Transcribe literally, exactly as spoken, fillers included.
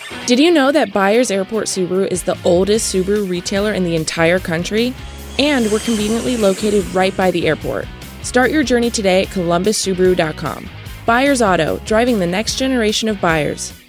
Did you know that Byers Airport Subaru is the oldest Subaru retailer in the entire country? And we're conveniently located right by the airport. Start your journey today at columbus subaru dot com. Byers Auto, driving the next generation of buyers.